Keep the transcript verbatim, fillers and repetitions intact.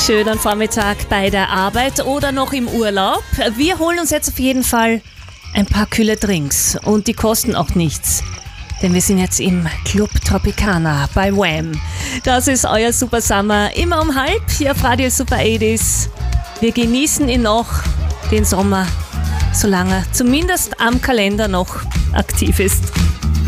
schönen Vormittag bei der Arbeit oder noch im Urlaub. Wir holen uns jetzt auf jeden Fall ein paar kühle Drinks und die kosten auch nichts. Denn wir sind jetzt im Club Tropicana bei Wham. Das ist euer Super Summer, immer um halb hier auf Radio Super achtziger. Wir genießen ihn noch, den Sommer, solange er zumindest am Kalender noch aktiv ist.